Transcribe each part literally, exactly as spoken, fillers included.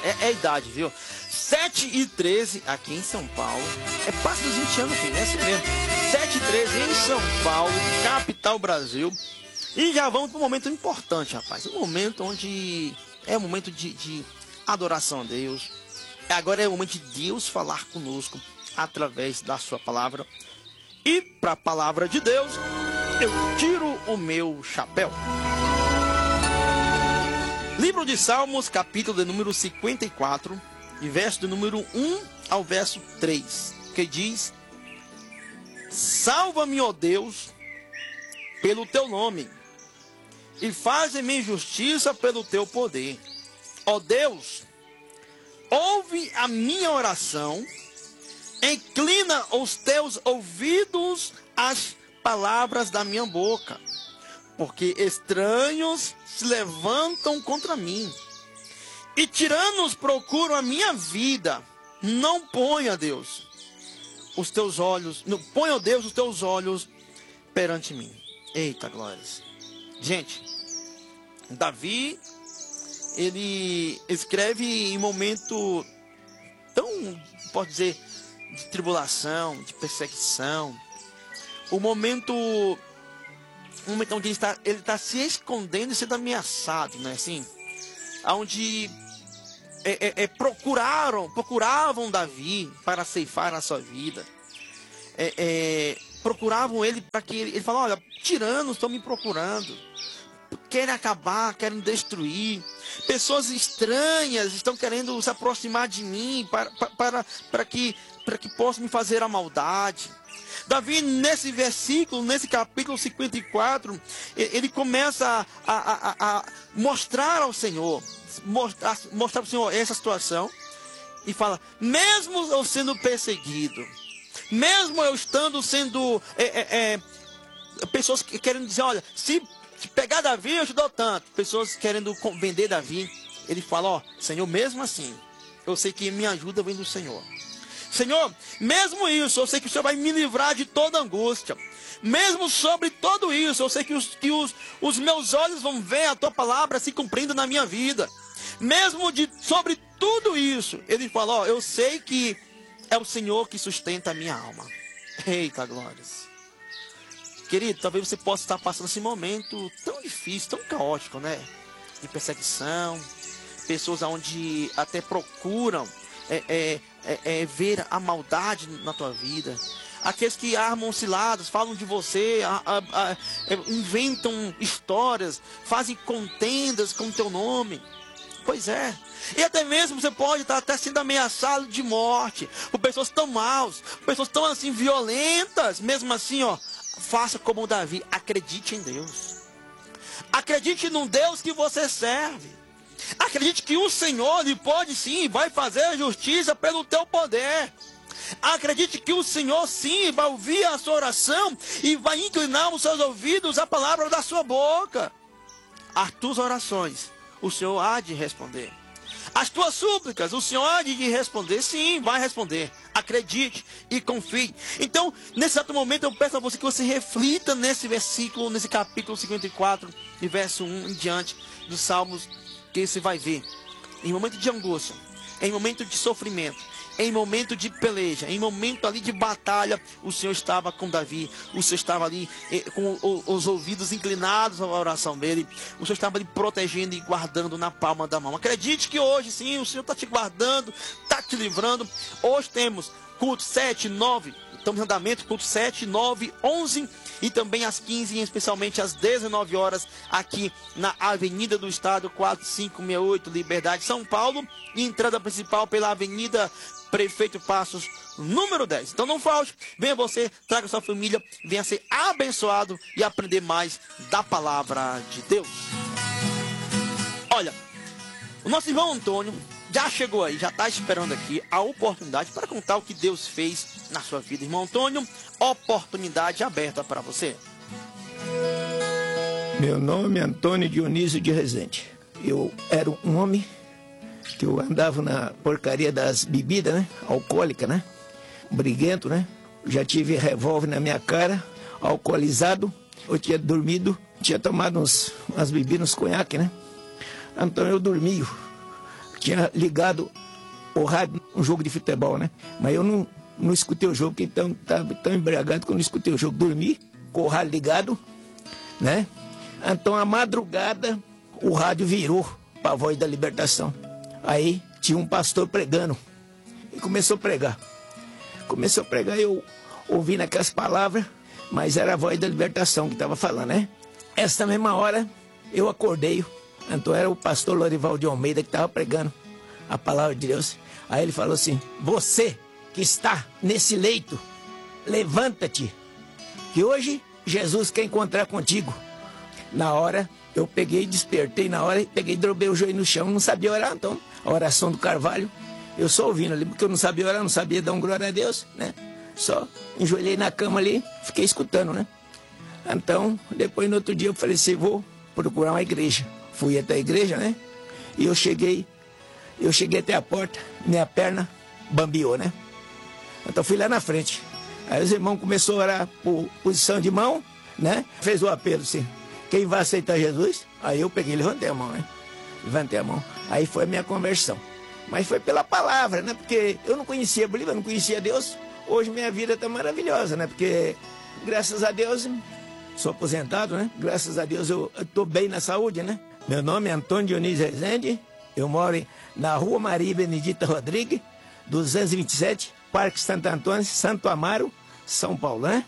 é, é a idade, viu? sete e treze aqui em São Paulo. É quase dos vinte anos, filho, é assim mesmo. sete e treze em São Paulo, capital Brasil. E já vamos para um momento importante, rapaz. Um momento onde é um momento de, de adoração a Deus. Agora é o momento de Deus falar conosco através da sua palavra. E para a palavra de Deus, eu tiro o meu chapéu. Livro de Salmos, capítulo de número cinquenta e quatro, e verso do número um ao verso três, que diz: salva-me, ó Deus, pelo teu nome, e faz-me justiça pelo teu poder. Ó Deus, ouve a minha oração, inclina os teus ouvidos às palavras da minha boca, porque estranhos se levantam contra mim, e tiranos procuram a minha vida. Não ponha, Deus, os teus olhos, não ponha, Deus, os teus olhos perante mim. Eita, glórias. Gente, Davi, ele escreve em momento tão, pode dizer, de tribulação, de perseguição. O momento, o momento onde ele está, ele está se escondendo e sendo ameaçado, né? Assim, onde é, é, é, procuraram, procuravam Davi para ceifar a sua vida. É, é, procuravam ele para que ele, ele falou: olha, tiranos estão me procurando, querem acabar, querem destruir. Pessoas estranhas estão querendo se aproximar de mim para, para, para, para que, para que possam me fazer a maldade. Davi, nesse versículo, nesse capítulo cinquenta e quatro, ele começa a, a, a, a mostrar ao Senhor, mostrar, mostrar ao Senhor essa situação, e fala: mesmo eu sendo perseguido, mesmo eu estando sendo é, é, é, pessoas que querem dizer: olha, se pegar Davi eu te dou tanto, pessoas querendo vender Davi, ele fala: ó, Senhor, mesmo assim, eu sei que minha ajuda vem do Senhor. Senhor, mesmo isso, eu sei que o Senhor vai me livrar de toda angústia. Mesmo sobre tudo isso, eu sei que, os, que os, os meus olhos vão ver a tua palavra se cumprindo na minha vida. Mesmo de, sobre tudo isso, ele fala: ó, eu sei que é o Senhor que sustenta a minha alma. Eita, glórias. Querido, talvez você possa estar passando esse momento tão difícil, tão caótico, né? De perseguição, pessoas onde até procuram é, é, é, é, ver a maldade na tua vida. Aqueles que armam ciladas, falam de você, a, a, a, inventam histórias, fazem contendas com o teu nome. Pois é. E até mesmo você pode estar até sendo ameaçado de morte por pessoas tão maus, pessoas tão assim violentas. Mesmo assim, ó, faça como Davi, acredite em Deus. Acredite num Deus que você serve. Acredite que o Senhor, ele pode sim, vai fazer justiça pelo teu poder. Acredite que o Senhor sim vai ouvir a sua oração e vai inclinar os seus ouvidos à palavra da sua boca. As tuas orações, o Senhor há de responder. As tuas súplicas, o Senhor há de responder. Sim, vai responder. Acredite e confie. Então, nesse exato momento, eu peço a você que você reflita nesse versículo, nesse capítulo cinquenta e quatro, de verso um em diante dos Salmos, que você vai ver. Em momento de angústia, em momento de sofrimento, em momento de peleja, em momento ali de batalha, o Senhor estava com Davi. O Senhor estava ali eh, com o, os ouvidos inclinados à oração dele. O Senhor estava ali protegendo e guardando na palma da mão. Acredite que hoje sim, o Senhor está te guardando, está te livrando. Hoje temos culto sete, nove, estamos em andamento, culto sete, nove, onze e também às quinze, e especialmente às dezenove horas, aqui na Avenida do Estado, quatro cinco seis oito, Liberdade, São Paulo, e entrada principal pela Avenida Prefeito Passos, número dez. Então não falte, venha você, traga sua família, venha ser abençoado e aprender mais da palavra de Deus. Olha, o nosso irmão Antônio já chegou aí, já está esperando aqui a oportunidade para contar o que Deus fez na sua vida. Irmão Antônio, oportunidade aberta para você. Meu nome é Antônio Dionísio de Rezende. Eu era um homem que eu andava na porcaria das bebidas, né? Alcoólica, né? Briguento, né? Já tive revólver na minha cara, alcoolizado. Eu tinha dormido, tinha tomado uns, umas bebidas, uns conhaque, né? Então eu dormi. tinha ligado o rádio um jogo de futebol, né? Mas eu não, não escutei o jogo, porque então estava tão embriagado que eu não escutei o jogo. Dormi com o rádio ligado, né? Então, a madrugada, o rádio virou para a Voz da Libertação. Aí tinha um pastor pregando e começou a pregar. Começou a pregar, eu ouvindo aquelas palavras, mas era a Voz da Libertação que estava falando, né? Essa mesma hora eu acordei, então era o pastor Lorival de Almeida que estava pregando a palavra de Deus. Aí ele falou assim: você que está nesse leito, levanta-te, que hoje Jesus quer encontrar contigo. Na hora, eu peguei, despertei na hora, peguei, drobei o joelho no chão, não sabia orar, então, a oração do Carvalho, eu só ouvindo ali, porque eu não sabia orar, não sabia dar um glória a Deus, né? Só enjoelhei na cama ali, fiquei escutando, né? Então, depois no outro dia eu falei assim, vou procurar uma igreja. Fui até a igreja, né? E eu cheguei, eu cheguei até a porta, minha perna bambiou, né? Então fui lá na frente. Aí os irmãos começaram a orar por posição de mão, né? Fez o apelo assim, quem vai aceitar Jesus? Aí eu peguei, levantei a mão, né? Levantei a mão. Aí foi a minha conversão. Mas foi pela palavra, né? Porque eu não conhecia a Bíblia, eu não conhecia Deus. Hoje minha vida está maravilhosa, né? Porque, graças a Deus, sou aposentado, né? Graças a Deus eu estou bem na saúde, né? Meu nome é Antônio Dionísio Rezende. Eu moro na Rua Maria Benedita Rodrigues, duzentos e vinte e sete, Parque Santo Antônio, Santo Amaro, São Paulo, né?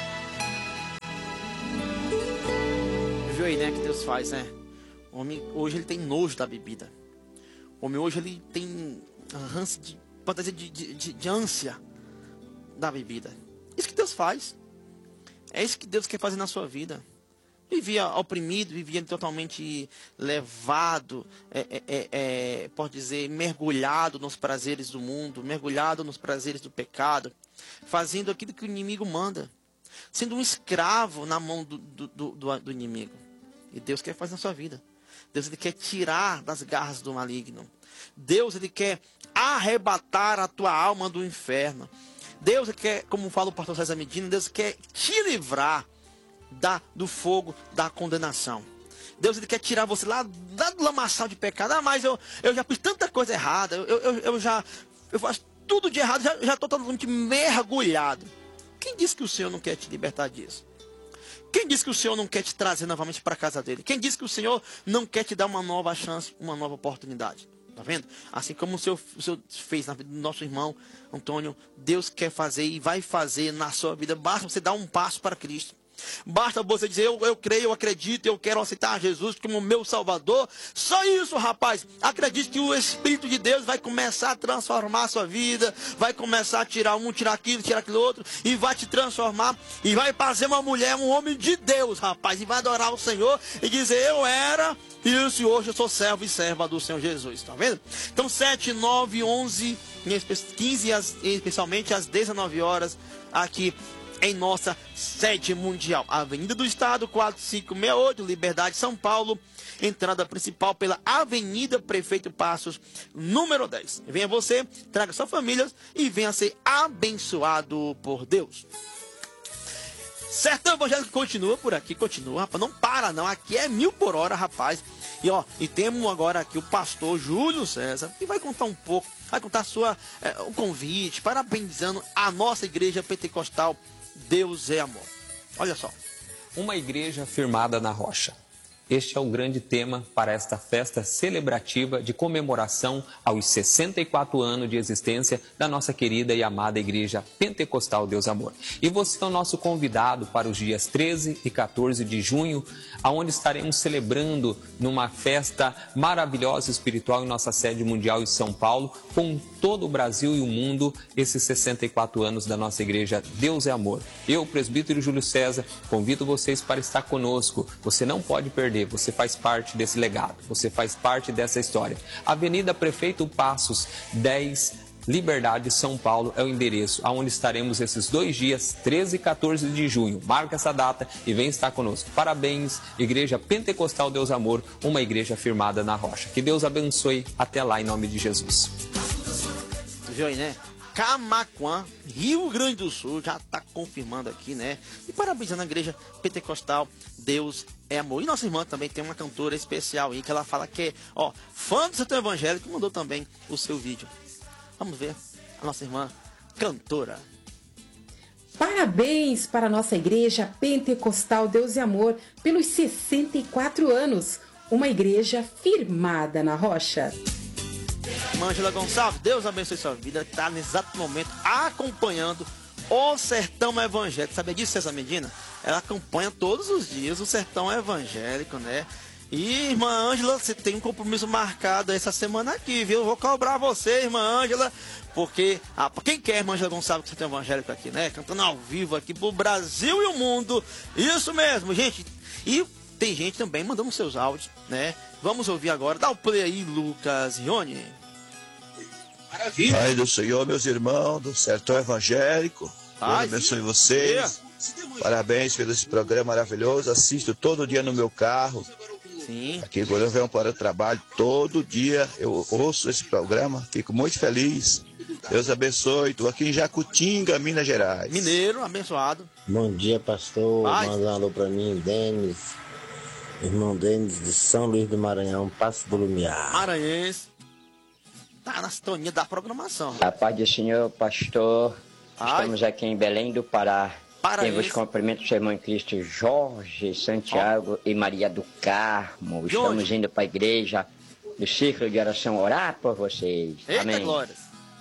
Viu aí, né? Que Deus faz, né? O homem hoje ele tem nojo da bebida. O homem hoje ele tem ânsia de, pode dizer, de, de, de, de ânsia da bebida. Isso que Deus faz. É isso que Deus quer fazer na sua vida. Vivia oprimido, vivia totalmente levado, é, é, é, é, pode dizer, mergulhado nos prazeres do mundo, mergulhado nos prazeres do pecado, fazendo aquilo que o inimigo manda, sendo um escravo na mão do, do, do, do inimigo. E Deus quer fazer na sua vida. Deus ele quer tirar das garras do maligno. Deus ele quer arrebatar a tua alma do inferno. Deus ele quer, como fala o pastor César Medina, Deus quer te livrar da, do fogo da condenação. Deus ele quer tirar você lá, lá do lamaçal de pecado. Ah, mas eu, eu já fiz tanta coisa errada. Eu, eu, eu já eu faço tudo de errado. Já estou totalmente mergulhado. Quem disse que o Senhor não quer te libertar disso? Quem disse que o Senhor não quer te trazer novamente para a casa dele? Quem disse que o Senhor não quer te dar uma nova chance, uma nova oportunidade? Tá vendo? Assim como o Senhor, o Senhor fez na vida do nosso irmão Antônio, Deus quer fazer e vai fazer na sua vida. Basta você dar um passo para Cristo. Basta você dizer, eu, eu creio, eu acredito, eu quero aceitar Jesus como meu Salvador. Só isso, rapaz. Acredite que o Espírito de Deus vai começar a transformar a sua vida. Vai começar a tirar um, tirar aquilo, tirar aquilo outro. E vai te transformar. E vai fazer uma mulher, um homem de Deus, rapaz. E vai adorar o Senhor e dizer, eu era isso e hoje eu sou servo e serva do Senhor Jesus. Tá vendo? Então sete, nove, onze, quinze, especialmente às dezenove horas, aqui em nossa sede mundial. Avenida do Estado, quatro cinco seis oito, Liberdade, São Paulo. Entrada principal pela Avenida Prefeito Passos, número dez. Venha você, traga sua família e venha ser abençoado por Deus. Sertão Evangélico continua por aqui, continua, rapaz. Não para não, aqui é mil por hora, rapaz. E ó, e temos agora aqui o pastor Júlio César, que vai contar um pouco, vai contar sua, é, o convite, parabenizando a nossa igreja pentecostal. Deus é amor. Olha só. Uma igreja firmada na rocha. Este é o grande tema para esta festa celebrativa de comemoração aos sessenta e quatro anos de existência da nossa querida e amada Igreja Pentecostal Deus Amor. E você é o nosso convidado para os dias treze e quatorze de junho, aonde estaremos celebrando numa festa maravilhosa espiritual em nossa sede mundial em São Paulo, com todo o Brasil e o mundo, esses sessenta e quatro anos da nossa Igreja Deus é Amor. Eu, presbítero Júlio César, convido vocês para estar conosco. Você não pode perder. Você faz parte desse legado, você faz parte dessa história. Avenida Prefeito Passos, dez, Liberdade, São Paulo, é o endereço, aonde estaremos esses dois dias, treze e quatorze de junho. Marca essa data e vem estar conosco. Parabéns, Igreja Pentecostal Deus Amor, uma igreja firmada na rocha. Que Deus abençoe. Até lá, em nome de Jesus. Viu aí, né? Camaquã, Rio Grande do Sul, já está confirmando aqui, né? E parabenizando a Igreja Pentecostal Deus é amor. E nossa irmã também tem uma cantora especial aí, que ela fala que é, ó, fã do Sertão Evangélico, mandou também o seu vídeo. Vamos ver a nossa irmã cantora. Parabéns para a nossa igreja Pentecostal Deus e Amor pelos sessenta e quatro anos. Uma igreja firmada na rocha. Ângela Gonçalves, Deus abençoe sua vida. Está nesse exato momento acompanhando o Sertão Evangélico. Sabia disso, César Medina? Ela acompanha todos os dias o Sertão Evangélico, né? E, irmã Ângela, você tem um compromisso marcado essa semana aqui, viu? Eu vou cobrar você, irmã Ângela, porque ah, quem quer, irmã Ângela Gonçalves, que você tem evangélico aqui, né? Cantando ao vivo aqui pro Brasil e o mundo. Isso mesmo, gente. E tem gente também mandando seus áudios, né? Vamos ouvir agora. Dá o play aí, Lucas Rione. Maravilha. Pai do Senhor, meus irmãos do Sertão Evangélico. Deus abençoe vocês. Parabéns pelo esse programa maravilhoso. Assisto todo dia no meu carro. Sim. Aqui quando eu venho para o trabalho, todo dia eu ouço esse programa. Fico muito feliz. Deus abençoe. Estou aqui em Jacutinga, Minas Gerais. Mineiro, abençoado. Bom dia, pastor. Pai. Manda um alô para mim, Denis. Irmão Denis de São Luís do Maranhão, Passo do Lumiar. Maranhense. Tá na sintonia da programação. A paz do Senhor, pastor. Ai. Estamos aqui em Belém do Pará. Paraense. Quem vos cumprimento, seu irmão em Cristo, Jorge Santiago oh. e Maria do Carmo. De Estamos onde? indo para a igreja do círculo de oração orar por vocês. Eita, Amém. glória.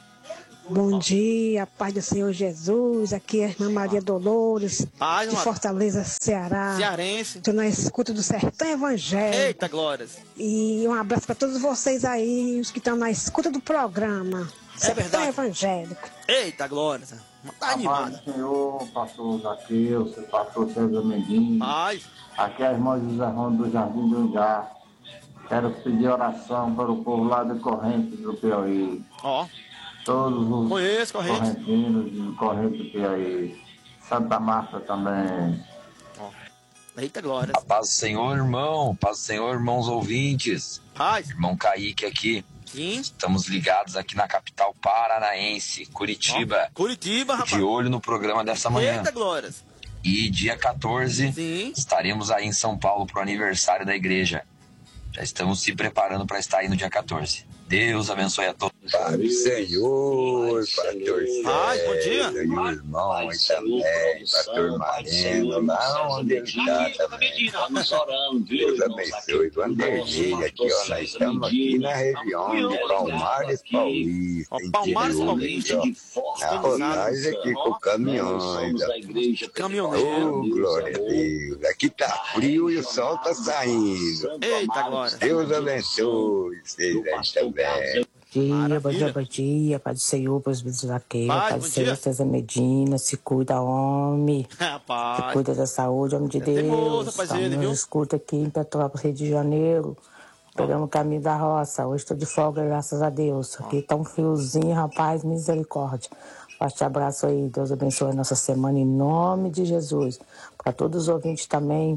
Bom dia, paz do Senhor Jesus. Aqui é a irmã Maria Dolores, Paz, de mano. Fortaleza, Ceará. Cearense. Estou na escuta do Sertão Evangélico. Eita, glórias. E um abraço para todos vocês aí, os que estão na escuta do programa. É Sertão verdade. Evangélico. Eita, glórias. Tá animada. Senhor, pastor Zaqueu, pastor César Medina. Paz. Aqui é a irmã José Rondo do Jardim do Ingá. Quero pedir oração para o povo lá de Correntes do Piauí. Ó. Todos os Conheço, Correntes. correntinos de Correntes do Piauí. Santa Marta também. Ó. Eita, glórias. A paz do Senhor, irmão. Paz do Senhor, irmãos ouvintes. Paz. Irmão Kaique aqui. Sim. Estamos ligados aqui na capital paranaense, Curitiba. Ó. Curitiba, rapaz. De olho no programa dessa manhã. Eita, glórias. E dia quatorze, Sim. estaremos aí em São Paulo para o aniversário da igreja. Já estamos se preparando para estar aí no dia quatorze. Deus abençoe a todos. Pai do Senhor, pastor Paz, bom dia. César, e o irmão aí também, pastor Marino, lá onde ele está também. Deus abençoe o Anderlei aqui, ó, nós estamos aqui na região de Palmares Paulista, Ó, Palmares Paulista. ó. Nós aqui com caminhões, ó. Caminhoneiro. Oh, glória a Deus. Aqui tá frio e o sol tá saindo. Eita, glória. Deus abençoe vocês aí também. Bom dia, Maravilha. bom dia, bom dia, Pai do Senhor, Pai do Zaqueu, Paz, Pai bom do Senhor, dia. César Medina, se cuida, homem, se Rapaz. cuida da saúde, homem de É teimoso, Deus. rapaz, ele, viu? Estamos escuta aqui em Petrópolis, Rio de Janeiro, pegando o caminho da roça. Hoje estou de folga, graças a Deus. Aqui tá um friozinho, rapaz, misericórdia. Forte abraço aí, Deus abençoe a nossa semana em nome de Jesus. Para todos os ouvintes também,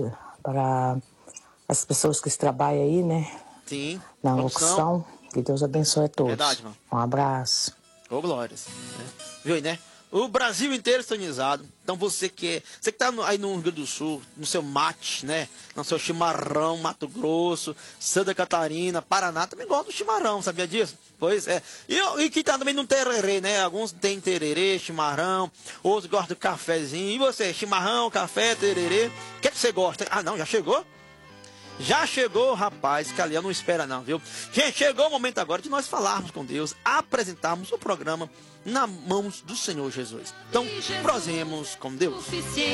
para as pessoas que trabalham aí, né? Sim. Na Locução. locução. Que Deus abençoe a todos. Verdade, mano. Um abraço. Ô, glórias. Né? Viu aí, né? O Brasil inteiro sintonizado. Então você que é, você que tá no- aí no Rio Grande do Sul, no seu mate, né? No seu chimarrão, Mato Grosso, Santa Catarina, Paraná, também gosta do chimarrão, sabia disso? Pois é. E, e que tá também no tererê, né? Alguns tem tererê, chimarrão, outros gostam do cafezinho. E você, chimarrão, café, tererê? O que, é que você gosta? Ah, não, já chegou? Já chegou, rapaz, que ali eu não espera não, viu? Gente, chegou o momento agora de nós falarmos com Deus, apresentarmos o programa nas mãos do Senhor Jesus. Então, prosemos com Deus.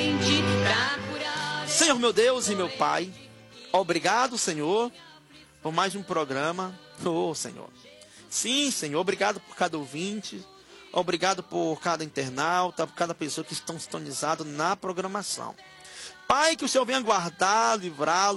Senhor meu Deus e meu Pai, obrigado, Senhor, por mais um programa. Oh, Senhor. Sim, Senhor, obrigado por cada ouvinte, obrigado por cada internauta, por cada pessoa que estão sintonizados na programação. Pai, que o Senhor venha guardar, livrá-los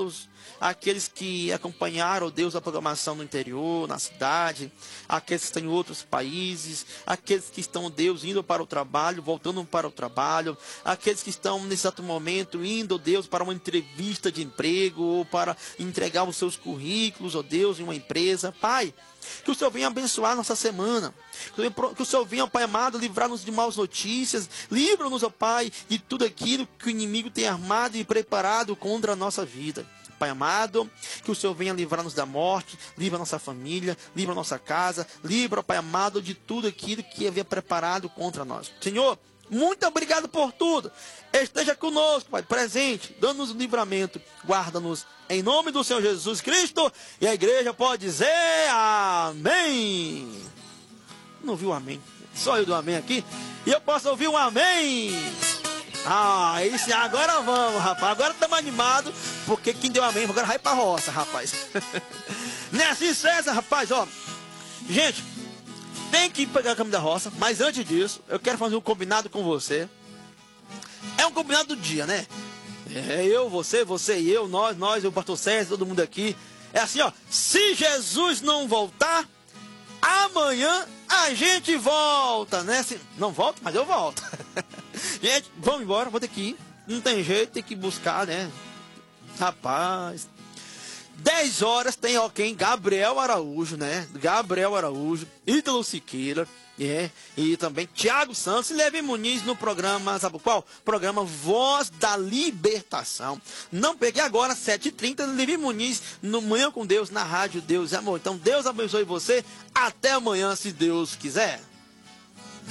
aqueles que acompanharam, ó Deus, a programação no interior, na cidade, aqueles que estão em outros países, aqueles que estão, ó Deus, indo para o trabalho, voltando para o trabalho, aqueles que estão nesse exato momento indo, ó Deus, para uma entrevista de emprego, ou para entregar os seus currículos, ó Deus, em uma empresa. Pai, que o Senhor venha abençoar nossa semana. Que o Senhor venha, Pai amado, livrar-nos de maus notícias. Livra-nos, ó Pai, de tudo aquilo que o inimigo tem armado e preparado contra a nossa vida. Pai amado, que o Senhor venha livrar-nos da morte, livra a nossa família, livra a nossa casa, livra, Pai amado, de tudo aquilo que havia preparado contra nós. Senhor, muito obrigado por tudo. Esteja conosco, Pai, presente, dando-nos o livramento. Guarda-nos em nome do Senhor Jesus Cristo. E a igreja pode dizer amém. Não viu amém? Só eu do amém aqui. E eu posso ouvir um amém. Ah, esse, agora vamos, rapaz. Agora estamos animados. Porque quem deu amém agora vai pra roça, rapaz. Não é assim, César, rapaz, ó. Gente, tem que pegar a caminho da roça. Mas antes disso, eu quero fazer um combinado com você. É um combinado do dia, né? É eu, você, você e eu, nós, nós, o pastor César, todo mundo aqui. É assim, ó. Se Jesus não voltar, amanhã a gente volta, né? Se não volta, mas eu volto. Gente, vamos embora, vou ter que ir. Não tem jeito, tem que buscar, né? Rapaz. dez horas tem, ó, quem? Gabriel Araújo, né? Gabriel Araújo, Ítalo Siqueira. É, e também Tiago Santos e Levi Muniz no programa, sabe qual? Programa Voz da Libertação. Não peguei agora, sete e trinta, Levi Muniz no Manhã com Deus, na Rádio Deus e Amor. Então Deus abençoe você, até amanhã, se Deus quiser.